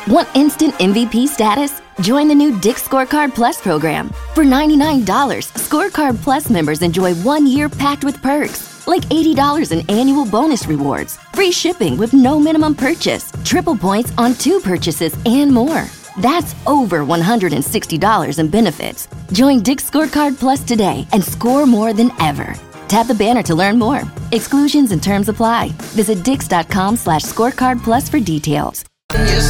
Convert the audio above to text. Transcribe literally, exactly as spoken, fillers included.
Want instant M V P status? Join the new Dick's Scorecard Plus program. For ninety-nine dollars, Scorecard Plus members enjoy one year packed with perks, like eighty dollars in annual bonus rewards, free shipping with no minimum purchase, triple points on two purchases, and more. That's over one hundred sixty dollars in benefits. Join Dick's Scorecard Plus today and score more than ever. Tap the banner to learn more. Exclusions and terms apply. Visit dix.com slash scorecard plus for details. Yes,